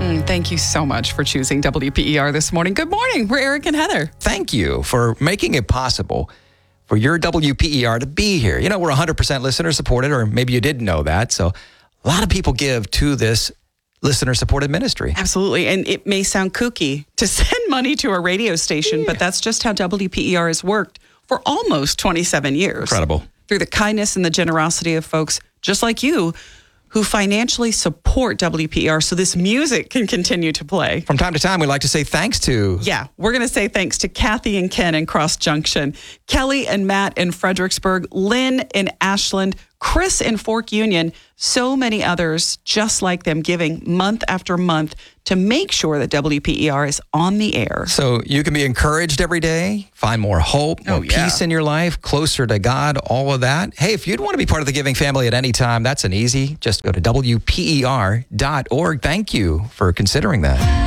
Thank you so much for choosing WPER this morning. Good morning. We're Eric and Heather. Thank you for making it possible for your WPER to be here. You know, we're 100% listener supported, or maybe you didn't know that. So a lot of people give to this listener supported ministry. Absolutely. And it may sound kooky to send money to a radio station, but that's just how WPER has worked for almost 27 years. Incredible. Through the kindness and the generosity of folks just like you who financially support WPER so this music can continue to play. From time to time, we like to say thanks to... Yeah, we're going to say thanks to Kathy and Ken in Cross Junction, Kelly and Matt in Fredericksburg, Lynn in Ashland, Chris in Fork Union, so many others just like them giving month after month to make sure that WPER is on the air. So you can be encouraged every day, find more hope, more peace in your life, closer to God, all of that. Hey, if you'd want to be part of the giving family at any time, that's an easy. Just go to WPER.org. Thank you for considering that.